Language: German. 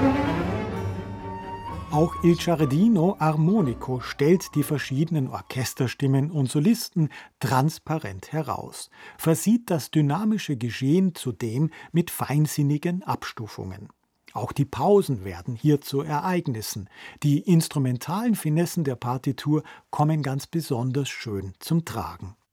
Auch Il Giardino Armonico stellt die verschiedenen Orchesterstimmen und Solisten transparent heraus, versieht das dynamische Geschehen zudem mit feinsinnigen Abstufungen. Auch die Pausen werden hier zu Ereignissen. Die instrumentalen Finessen der Partitur kommen ganz besonders schön zum Tragen.